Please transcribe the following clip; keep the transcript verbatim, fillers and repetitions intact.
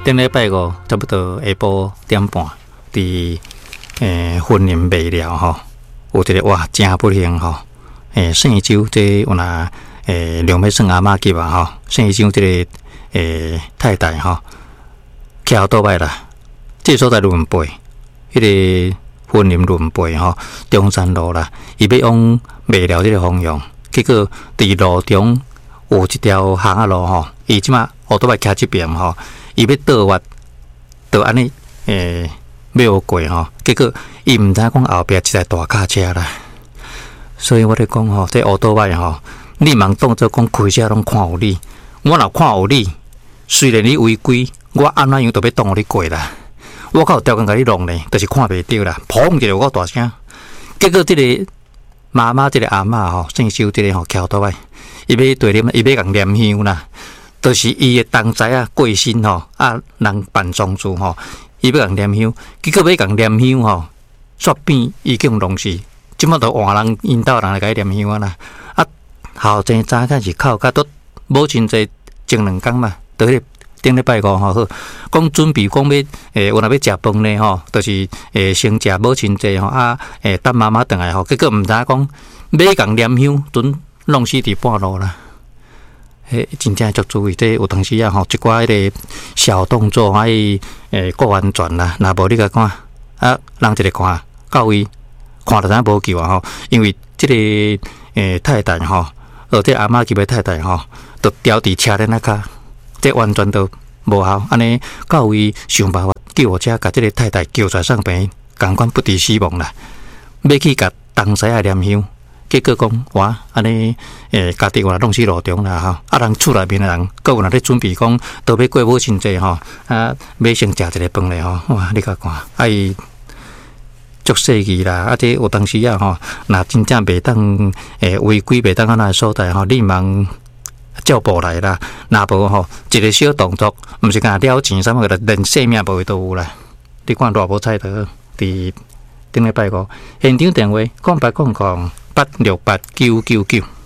顶礼拜五差不多下晡点半，伫诶婚宴卖了吼，有一个哇真不幸吼，诶姓周这有那诶两尾算阿嬷级啊吼，姓周这个诶太太吼，徛倒摆啦，这所在轮背，迄、那个婚宴轮背吼，中山路啦，伊要往卖了这个方向，结果伫路中有一条巷仔路吼，伊即马后倒摆徛这边吼。伊要倒弯，倒安尼诶，要过吼，结果伊毋知讲后壁一台大卡车啦，所以我咧讲吼，这乌倒摆吼，你茫当作讲开车拢看有你，我若看有你，虽然你违规，我安怎样都要当互你过啦。我较有条件甲你弄咧，就是看袂到啦，砰一个我大声，结果即个妈妈，即个阿嬷吼，姓周即个吼，徛倒摆，伊要对念，伊要共念香啦。就是伊诶同知啊过身吼，啊人办丧事吼，伊要共念香，结果要共念香吼，煞变已经弄死，即马都换人因兜人来甲伊念香啊啦，啊后生早开是靠甲都无真济前两工嘛，倒咧顶礼拜五吼好，讲准备讲要诶，有若要食饭咧吼，就是诶先食无真济吼，啊诶等妈妈转来吼，结果毋知讲要共念香，准弄死伫半路啦。迄真正足注意，这有当时啊吼，一寡迄个小动作，还伊诶顾安全啦。若无你甲看啊，人一个看到位，看着咱无救啊吼。因为即、這个诶太太吼，而且阿嬷级的太太吼，都掉伫车顶那卡，这完全都无效。安尼到位想办法救护车，甲即个太太救出来上病，共款不治死亡啦。要去甲东西啊念香。结果讲哇，安尼诶，家己话弄死路中啦吼，啊人厝内面诶人，各有人咧准备讲，都要过母亲节吼，啊要先食一个饭咧吼，哇，你甲看，啊伊足细气啦，啊这有当时啊吼，若真正袂当诶违规袂当安那所在吼，你忙照步来啦，若无吼一个小动作，毋是干了钱，啥物个连性命无都有啦，你看大无彩头伫顶礼拜五，现场电话空八空空。八六八九九九。